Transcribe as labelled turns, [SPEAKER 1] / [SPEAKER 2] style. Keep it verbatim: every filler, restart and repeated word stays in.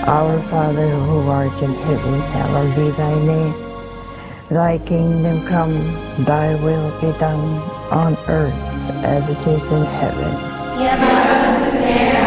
[SPEAKER 1] Our Father who art in heaven, hallowed be thy name. Thy kingdom come, thy will be done on earth as it is in heaven.
[SPEAKER 2] Give us this day